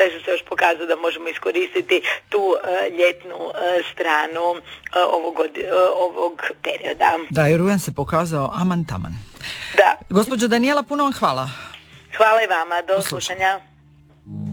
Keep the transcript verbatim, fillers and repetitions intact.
taj su se još pokazao da možemo iskoristiti tu uh, ljetnu uh, stranu uh, ovog, uh, ovog perioda. Da, i rujan se pokazao aman taman. Da. Gospođo Danijela, puno vam hvala. Hvala i vama, do slušanja.